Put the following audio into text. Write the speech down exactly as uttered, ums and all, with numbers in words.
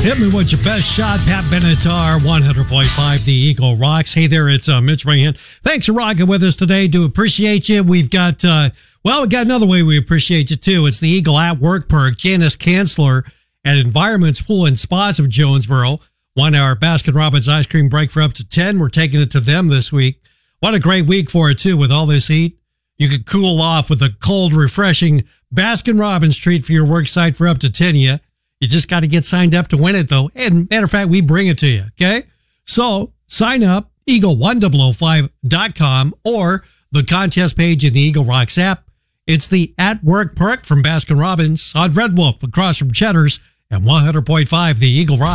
Hit me with your best shot, Pat Benatar, one hundred point five, the Eagle rocks. Hey there, it's uh, Mitch Ringhan. Thanks for rocking with us today. Do appreciate you. We've got, uh, well, we got another way we appreciate you too. It's the Eagle at Work perk. Janice Kanzler at Environments Pool and Spas of Jonesboro. One hour Baskin-Robbins ice cream break for up to ten. We're taking it to them this week. What a great week for it too with all this heat. You could cool off with a cold, refreshing Baskin-Robbins treat for your work site for up to ten of you. You just got to get signed up to win it, though. And matter of fact, we bring it to you, okay? So sign up, eagle one thousand five dot com or the contest page in the Eagle Rocks app. It's the At Work perk from Baskin-Robbins on Red Wolf across from Cheddar's and one hundred point five, the Eagle Rocks.